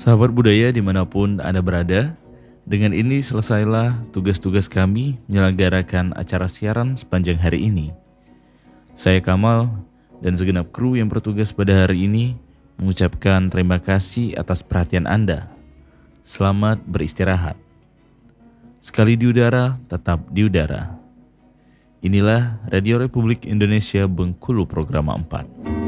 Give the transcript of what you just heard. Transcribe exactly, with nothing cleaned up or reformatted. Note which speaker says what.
Speaker 1: Sahabat budaya dimanapun Anda berada, dengan ini selesailah tugas-tugas kami menyelenggarakan acara siaran sepanjang hari ini. Saya Kamal dan segenap kru yang bertugas pada hari ini mengucapkan terima kasih atas perhatian Anda. Selamat beristirahat. Sekali di udara, tetap di udara. Inilah Radio Republik Indonesia Bengkulu Programa empat.